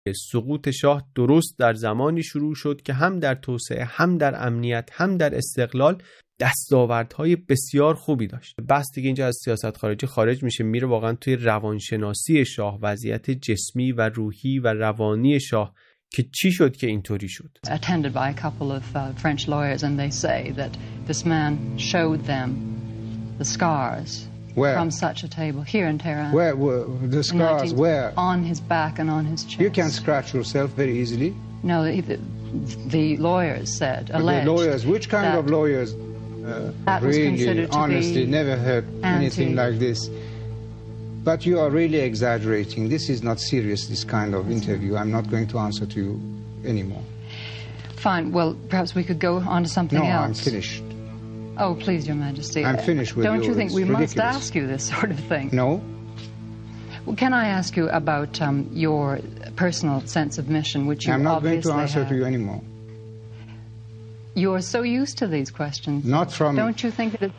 سقوط شاه درست در زمانی شروع شد که هم در توسعه، هم در امنیت، هم در استقلال دستاوردهای بسیار خوبی داشت. بس دیگه اینجا از سیاست خارجی خارج میشه، میره واقعا توی روانشناسی شاه، وضعیت جسمی و روحی و روانی شاه که چی شد که اینطوری شد. Attended by a couple of French lawyers and they say that this man showed them the scars Where? from such a table here in Tehran. Where were the scars? Where? On his back and on his chest. You can scratch yourself very easily. No, the lawyers said, alleged. The lawyers, which kind of lawyers? Really, honestly, never heard anything like this. But you are really exaggerating. This is not serious, this kind of interview. I'm not going to answer to you anymore. Fine. Well, perhaps we could go on to something else. No, I'm finished. Oh, please, Your Majesty. I'm finished with you. Don't you think we must ask you this sort of thing? No. Well, can I ask you about your personal sense of mission, which you obviously have? I'm not going to answer to you anymore. You are so used to these questions. Not from... Don't you think that...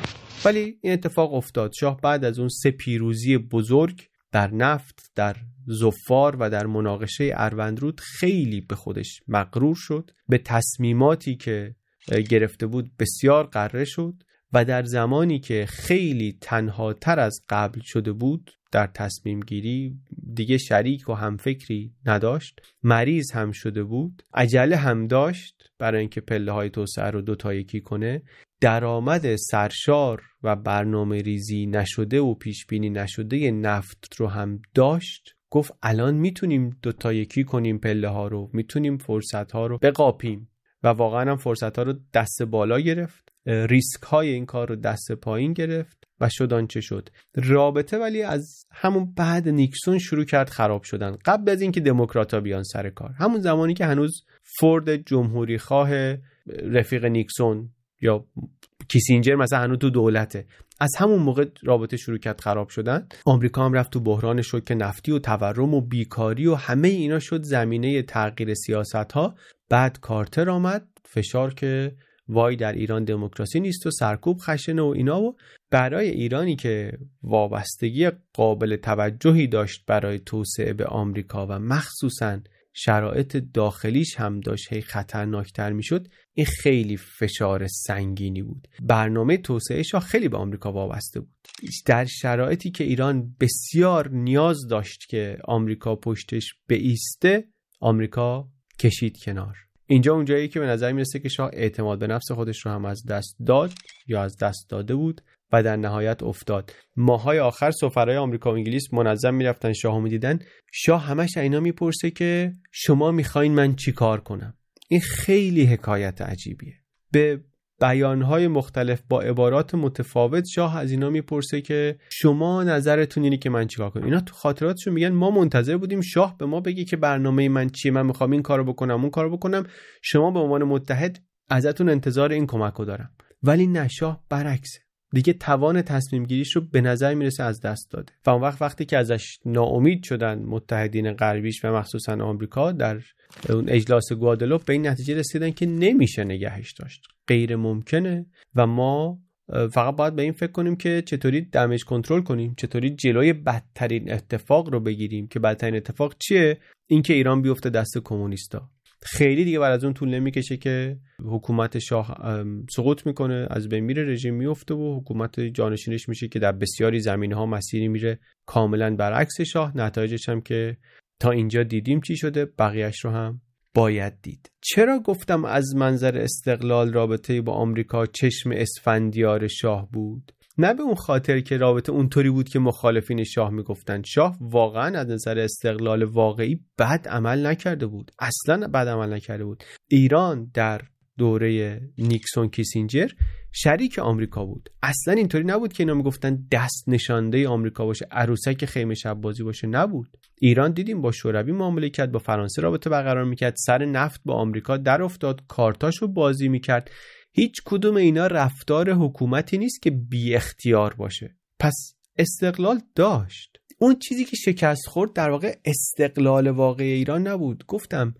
ولی این اتفاق افتاد. شاه بعد از اون 3 پیروزی بزرگ در نفت، در ظفار و در مناقشه اروندرود خیلی به خودش مغرور شد، به تصمیماتی که گرفته بود بسیار غره شد و در زمانی که خیلی تنها تر از قبل شده بود در تصمیم گیری، دیگه شریک و همفکری نداشت، مریض هم شده بود، عجله هم داشت برای اینکه پله های توسعه رو 2 تا 1 کنه، درآمد سرشار و برنامه ریزی نشده و پیش بینی نشده نفت رو هم داشت. گفت الان میتونیم 2 تا 1 کنیم پله ها رو، میتونیم فرصت ها رو بقاپیم و واقعا هم فرصت ها رو دست بالا گرفت، ریسک های این کار رو دست پایین گرفت و شد آنچه شد. رابطه ولی از همون بعد نیکسون شروع کرد خراب شدن، قبل از اینکه دموکرات‌ها بیان سر کار، همون زمانی که هنوز فورد جمهوری خواه رفیق نیکسون یا کیسینجر مثلا هنوز تو دولته، از همون موقع رابطه شروع کرد خراب شدن. آمریکا هم رفت تو بحران شوک نفتی و تورم و بیکاری و همه اینا شد زمینه تغییر سیاست‌ها. بعد کارتر آمد، فشار که وای در ایران دموکراسی نیست و سرکوب خشنه و اینا، و برای ایرانی که وابستگی قابل توجهی داشت برای توسعه به آمریکا و مخصوصاً شرایط داخلیش هم داشت هی خطرناکتر میشد، این خیلی فشار سنگینی بود. برنامه توسعهش خیلی به آمریکا وابسته بود. در شرایطی که ایران بسیار نیاز داشت که آمریکا پشتش بایسته، آمریکا کشید کنار. اینجا اونجایی که به نظر میرسه که شاه اعتماد به نفس خودش رو هم از دست داد یا از دست داده بود و در نهایت افتاد. ماهای آخر سفرای آمریکا و انگلیس منظم میرفتن شاهو میدیدن، شاه همش اینا میپرسه که شما میخواین من چی کار کنم. این خیلی حکایت عجیبیه. به بیانهای مختلف با عبارات متفاوت شاه از اینا میپرسه که شما نظرتون اینه که من چیکار کنم. اینا تو خاطراتشون میگن ما منتظر بودیم شاه به ما بگه که برنامه من چیه، من میخوام این کارو بکنم اون کارو بکنم، شما به عنوان متحد ازتون انتظار این کمکو دارم. ولی نه، شاه برعکسه، دیگه توان تصمیم گیریش رو به نظر میرسه از دست داده و اون وقتی که ازش ناامید شدن متحدین غربیش و مخصوصا آمریکا، در اون اجلاس گوادلوپ به این نتیجه رسیدن که نمیشه نگهش داشت، غیر ممکنه و ما فقط باید به این فکر کنیم که چطوری دمیج کنترل کنیم، چطوری جلوی بدترین اتفاق رو بگیریم. که بدترین اتفاق چیه؟ این که ایران بیفته دست کمونیستا. خیلی دیگه بعد از اون طول نمیکشه که حکومت شاه سقوط میکنه، از بین میره، رژیم میفته و حکومت جانشینش میشه که در بسیاری زمینه‌ها مسیری میره کاملا برعکس شاه. نتایجش هم که تا اینجا دیدیم چی شده، بقیه‌اش رو هم باید دید. چرا گفتم از منظر استقلال رابطه با آمریکا چشم اسفندیار شاه بود؟ نه به اون خاطر که رابطه اونطوری بود که مخالفین شاه میگفتن. شاه واقعا از نظر استقلال واقعی بد عمل نکرده بود، اصلا بد عمل نکرده بود. ایران در دوره نیکسون کیسینجر شریک آمریکا بود، اصلا اینطوری نبود که اینا میگفتن دست نشانده آمریکا باشه، عروسک خیمه شب بازی باشه، نبود. ایران دیدیم با شوروی معامله کرد، با فرانسه رابطه برقرار میکرد، سر نفت با آمریکا در افتاد، کارتاشو بازی میکرد. هیچ کدوم اینا رفتار حکومتی نیست که بی اختیار باشه. پس استقلال داشت. اون چیزی که شکست خورد در واقع استقلال واقعی ایران نبود، گفتم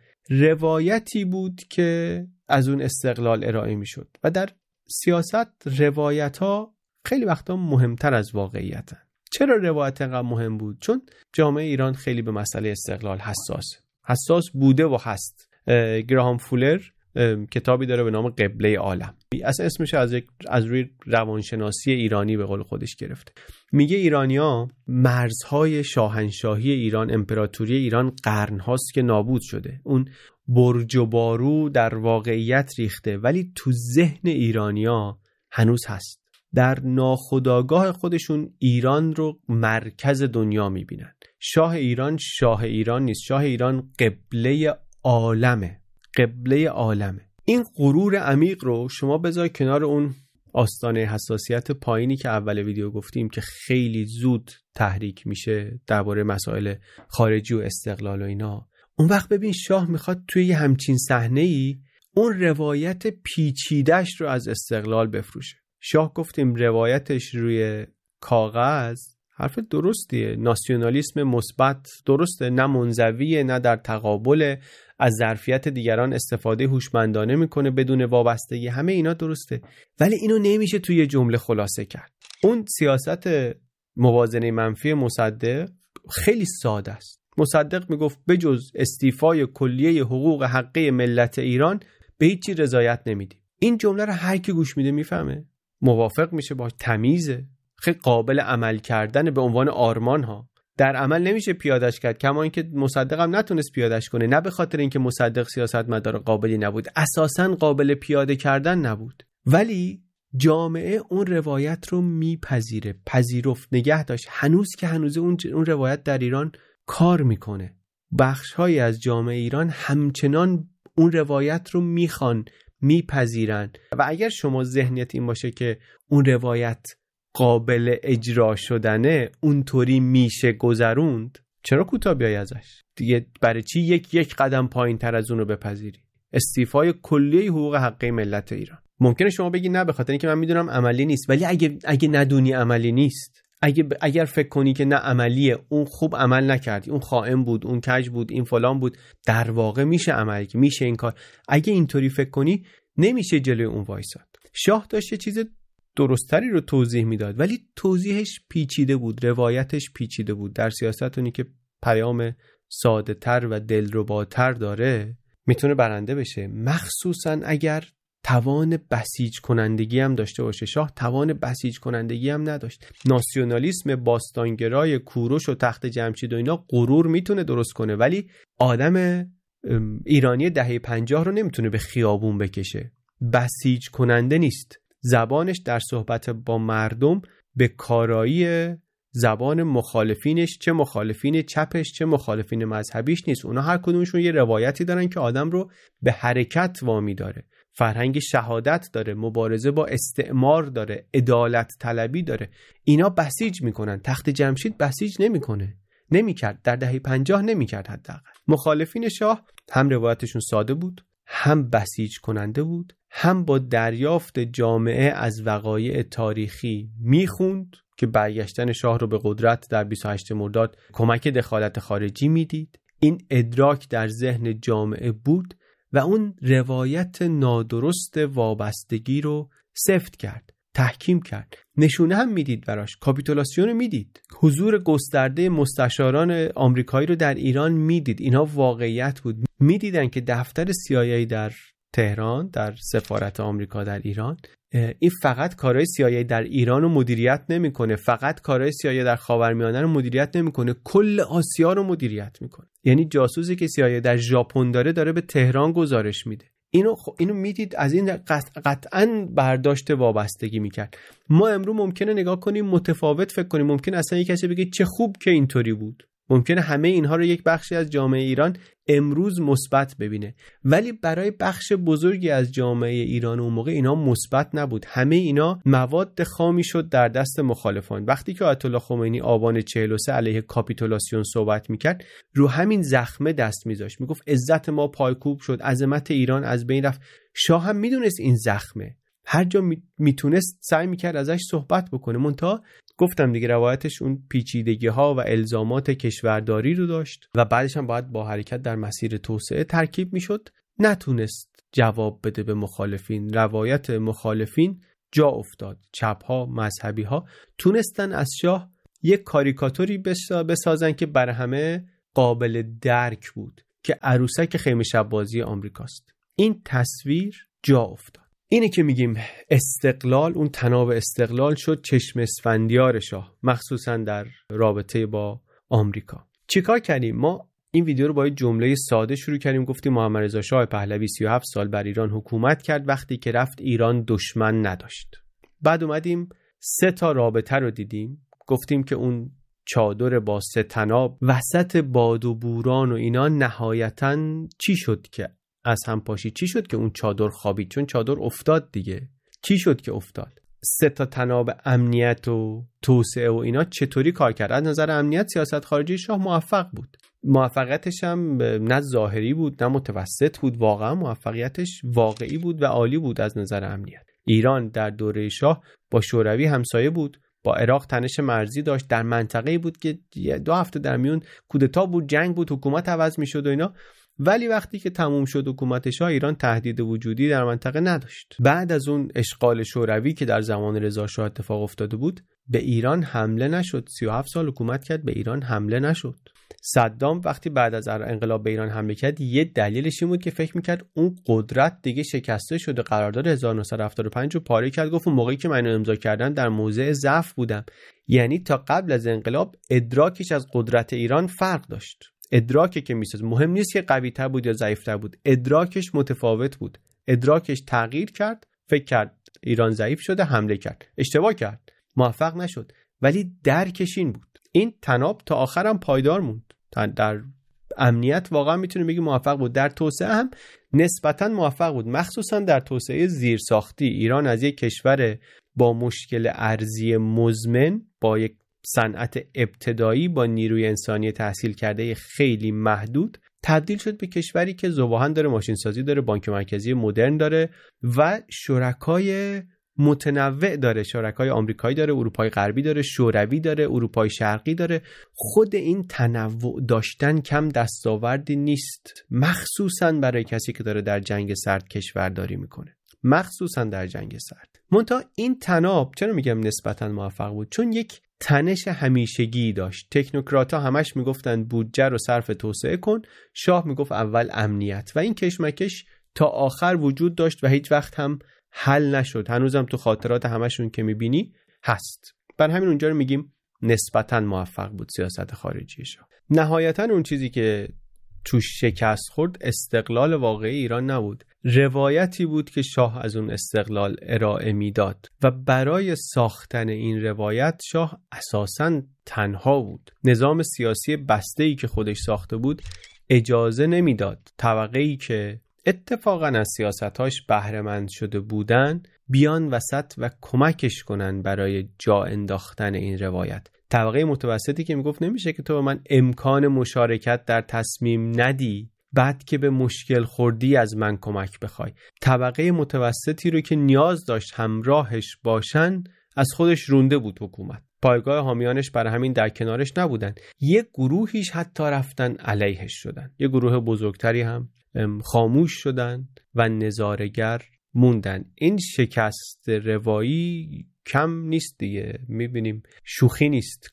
روایتی بود که از اون استقلال ارائه میشد و در سیاست روایت ها خیلی وقتا مهمتر از واقعیتن. چرا روایت انقدر مهم بود؟ چون جامعه ایران خیلی به مسئله استقلال حساسه. حساس بوده و هست. گراهام فولر کتابی داره به نام قبله عالم، اصلا اسمش از روی روانشناسی ایرانی به قول خودش گرفته. میگه ایرانی‌ها مرزهای شاهنشاهی ایران، امپراتوری ایران قرن‌هاست که نابود شده. اون برج و بارو در واقعیت ریخته، ولی تو ذهن ایرانی‌ها هنوز هست. در ناخودآگاه خودشون ایران رو مرکز دنیا میبینن. شاه ایران شاه ایران نیست، شاه ایران قبله عالمه، قبله عالمه. این غرور عمیق رو شما بذار کنار اون آستانه حساسیت پایینی که اول ویدیو گفتیم که خیلی زود تحریک میشه درباره مسائل خارجی و استقلال و اینا. اون وقت ببین شاه میخواد توی یه همچین صحنه‌ای اون روایت پیچیده‌اش رو از استقلال بفروشه. شاه گفتیم روایتش روی کاغذ حرف درستیه، ناسیونالیسم مثبت درسته، نه منزویه نه در تقابل، از ظرفیت دیگران استفاده هوشمندانه میکنه بدون وابستگی، همه اینا درسته، ولی اینو نمیشه توی جمله خلاصه کرد. اون سیاست موازنه منفی مصدق خیلی ساده است. مصدق میگفت بجز استیفای کلیه حقوق حقه ملت ایران به هیچی رضایت نمیدیم. این جمله رو هر کی گوش میده میفهمه، موافق میشه، باش تمیزه، خیلی قابل عمل کردن به عنوان آرمان ها. در عمل نمیشه پیادش کرد، کما اینکه مصدق هم نتونست پیادش کنه، نه به خاطر اینکه مصدق سیاستمدار قابلی نبود، اساساً قابل پیاده کردن نبود، ولی جامعه اون روایت رو میپذیره، پذیرفت، نگه داشت. هنوز که هنوزه اون روایت در ایران کار میکنه. بخش‌هایی از جامعه ایران همچنان اون روایت رو میخوان، میپذیرن. و اگر شما ذهنیت این باشه که اون روایت قابل اجرا شدنه، اونطوری میشه گذروند، چرا کوتاه بیای ازش دیگه؟ برای چی یک قدم پایین تر از اون رو بپذیری؟ استیفای کلیه حقوق حقه ملت ایران. ممکنه شما بگی نه به خاطر اینکه من میدونم عملی نیست، ولی اگه ندونی عملی نیست، اگر فکر کنی که نه عملیه، اون خوب عمل نکردی، اون خائن بود، اون کج بود، این فلان بود، در واقع میشه عملی، میشه این کار. اگه اینطوری فکر کنی نمیشه جلوی اون وایساد. شاه داشت یه چیز درستری رو توضیح میداد، ولی توضیحش پیچیده بود، روایتش پیچیده بود. در سیاست اونی که پیام ساده تر و دلرباتر داره میتونه برنده بشه، مخصوصا اگر توان بسیج کنندگی هم داشته باشه. شاه توان بسیج کنندگی هم نداشت. ناسیونالیسم باستانگرای کوروش و تخت جمشید و اینا غرور میتونه درست کنه، ولی آدم ایرانی دهه 50 رو نمیتونه به خیابون بکشه. بسیج کننده نیست. زبانش در صحبت با مردم به کارایی زبان مخالفینش، چه مخالفین چپش چه مخالفین مذهبیش نیست. اونا هر کدومشون یه روایتی دارن که آدم رو به حرکت وامی داره، فرهنگ شهادت داره، مبارزه با استعمار داره، عدالت طلبی داره. اینا بسیج میکنن. تخت جمشید بسیج نمیکرد، در دهه 50 نمیکرد. حداقل مخالفین شاه هم روایتشون ساده بود، هم بسیج کننده بود، هم با دریافت جامعه از وقایع تاریخی میخوند که برگشتن شاه رو به قدرت در 28 مرداد کمک دخالت خارجی میدید. این ادراک در ذهن جامعه بود و اون روایت نادرست وابستگی رو سفت کرد، تحکیم کرد. نشونه هم میدید براش، کاپیتولاسیون میدید، حضور گسترده مستشاران آمریکایی رو در ایران میدید. اینا واقعیت بود. میدیدن که دفتر CIA در تهران، در سفارت آمریکا در ایران، این فقط کارهای CIA در ایران رو مدیریت نمیکنه، فقط کارهای CIA در خاورمیانه رو مدیریت نمیکنه، کل آسیا رو مدیریت میکنه. یعنی جاسوسی که CIA در ژاپن داره به تهران گزارش میده. اینو میدید، از این قطعاً برداشت وابستگی میکرد. ما امروز ممکنه نگاه کنیم متفاوت فکر کنیم، ممکن اصلا یک کسی بگه چه خوب که اینطوری بود، ممکنه همه اینها رو یک بخشی از جامعه ایران امروز مثبت ببینه، ولی برای بخش بزرگی از جامعه ایران اون موقع اینا مثبت نبود. همه اینا مواد خامی شد در دست مخالفان. وقتی که آیت الله خمینی آبان 43 علیه کاپیتولاسیون صحبت میکرد، رو همین زخمه دست میذاشت، میگفت عزت ما پایکوب شد، عظمت ایران از بین رفت. شاه هم میدونست این زخمه، هر جا میتونست سعی میکرد ازش صحبت بکنه. منتها گفتم دیگه روایتش اون پیچیدگی ها و الزامات کشورداری رو داشت و بعدش هم باید با حرکت در مسیر توسعه ترکیب میشد. نتونست جواب بده به مخالفین. روایت مخالفین جا افتاد. چپ ها، مذهبی ها تونستن از شاه یک کاریکاتوری بسازن که برای همه قابل درک بود. که عروسک خیمه شب بازی آمریکاست. این تصویر جا افتاد. اینه که میگیم استقلال، اون تناب استقلال شد چشم اسفندیار شاه، مخصوصا در رابطه با آمریکا. چیکار کردیم؟ ما این ویدیو رو با یه جمله ساده شروع کردیم، گفتیم محمد رضا شاه پهلوی 37 سال بر ایران حکومت کرد، وقتی که رفت ایران دشمن نداشت. بعد اومدیم 3 تا رابطه رو دیدیم، گفتیم که اون چادر با 3 تناب وسط باد و بوران و اینا نهایتاً چی شد که از هم پاشید؟ چی شد که اون چادر خوابید؟ چون چادر افتاد دیگه. چی شد که افتاد؟ 3 تا تناب امنیت و توسعه و اینا چطوری کار کرد؟ از نظر امنیت سیاست خارجی شاه موفق بود. موفقیتش هم نه ظاهری بود نه متوسط بود، واقعا موفقیتش واقعی بود و عالی بود. از نظر امنیت ایران در دوره شاه با شوروی همسایه بود، با عراق تنش مرزی داشت، در منطقه‌ای بود که 2 هفته در میون کودتا بود، جنگ بود، حکومت عوض میشد و اینا. ولی وقتی که تموم شد حکومت شاه، ایران تهدید وجودی در منطقه نداشت. بعد از اون اشغال شوروی که در زمان رضا شاه اتفاق افتاده بود، به ایران حمله نشد. 37 سال حکومت کرد، به ایران حمله نشد. صدام وقتی بعد از انقلاب به ایران حمله کرد، یه دلیلش این بود که فکر میکرد اون قدرت دیگه شکسته شده، قرارداد 1975 رو پاره کرد. گفت اون موقعی که من امضا کردن در موضع ضعف بودم. یعنی تا قبل از انقلاب ادراکش از قدرت ایران فرق داشت. ادراکی که میساز مهم نیست که قوی تر بود یا ضعیف تر بود، ادراکش متفاوت بود. ادراکش تغییر کرد، فکر کرد ایران ضعیف شده، حمله کرد، اشتباه کرد، موفق نشد. ولی درکش این بود. این تناب تا آخرم پایدار موند. در امنیت واقعا میتونیم بگیم موفق بود، در توسعه هم نسبتا موفق بود، مخصوصا در توسعه زیرساختی. ایران از یک کشور با مشکل ارضی مزمن، با یک صنعت ابتدایی، با نیروی انسانی تحصیل کرده خیلی محدود، تبدیل شد به کشوری که ذوب‌آهن داره، ماشین سازی داره، بانک مرکزی مدرن داره و شرکای متنوع داره. شرکای آمریکایی داره، اروپای غربی داره، شوروی داره، اروپای شرقی داره. خود این تنوع داشتن کم دستاوردی نیست، مخصوصا برای کسی که داره در جنگ سرد کشورداری میکنه، مخصوصا در جنگ سرد. منتها این تناب چرا میگم نسبتا موفق بود؟ چون یک تنش همیشگی داشت. تکنوکرات‌ها همش میگفتن بودجه رو صرف توسعه کن، شاه میگفت اول امنیت، و این کشمکش تا آخر وجود داشت و هیچ وقت هم حل نشد. هنوزم تو خاطرات همشون که میبینی هست. بر همین اونجا رو میگیم نسبتا موفق بود سیاست خارجی شاه. نهایتا اون چیزی که توش شکست خورد استقلال واقعی ایران نبود، روایتی بود که شاه از اون استقلال ارائه میداد و برای ساختن این روایت شاه اساساً تنها بود. نظام سیاسی بسته‌ای که خودش ساخته بود اجازه نمیداد طبقه‌ای که اتفاقاً از سیاستاش بهره مند شده بودن بیان وسط و کمکش کنن برای جا انداختن این روایت. طبقه متوسطی که میگفت نمیشه که تو به من امکان مشارکت در تصمیم ندی، بعد که به مشکل خوردی از من کمک بخوای. طبقه متوسطی رو که نیاز داشت همراهش باشن از خودش رونده بود حکومت. پایگاه حامیانش برای همین در کنارش نبودن. یه گروهیش حتی رفتن علیهش شدن، یه گروه بزرگتری هم خاموش شدن و نظاره‌گر موندن. این شکست روایی کم نیست دیگه، میبینیم شوخی نیست،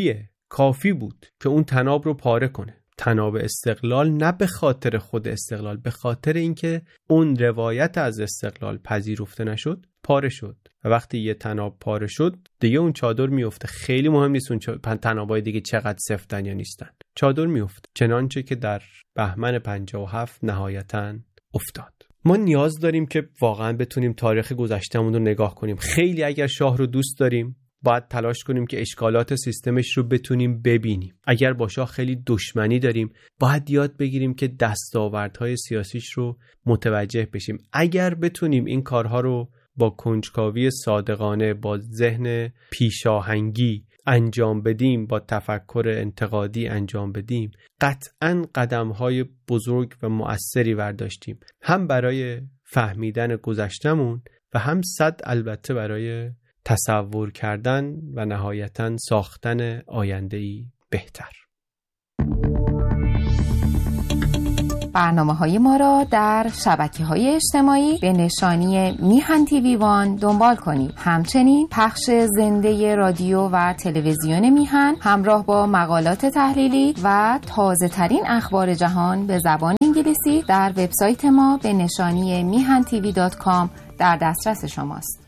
کافی بود که اون تناب رو پاره کنه. تناب استقلال نه به خاطر خود استقلال، به خاطر اینکه اون روایت از استقلال پذیرفته نشد، پاره شد. و وقتی یه تناب پاره شد دیگه اون چادر میفته. خیلی مهم نیست اون تنابای دیگه چقدر سفتن یا نیستن، چادر میفته، چنانچه که در بهمن 57 نهایتاً افتاد. ما نیاز داریم که واقعا بتونیم تاریخ گذشتهمون رو نگاه کنیم. خیلی اگر شاه رو دوست داریم باید تلاش کنیم که اشکالات سیستمش رو بتونیم ببینیم. اگر با شاه خیلی دشمنی داریم باید یاد بگیریم که دستاوردهای سیاسیش رو متوجه بشیم. اگر بتونیم این کارها رو با کنجکاوی صادقانه، با ذهن پیشاهنگی انجام بدیم، با تفکر انتقادی انجام بدیم، قطعاً قدم‌های بزرگ و مؤثری برداشتیم، هم برای فهمیدن گذشتمون و هم البته برای تصور کردن و نهایتاً ساختن آینده‌ای بهتر. برنامه‌های ما را در شبکه‌های اجتماعی به نشانی میهن تیوی وان دنبال کنید. همچنین پخش زنده رادیو و تلویزیون میهن همراه با مقالات تحلیلی و تازه‌ترین اخبار جهان به زبان انگلیسی در وبسایت ما به نشانی mihan.tv.com در دسترس شماست.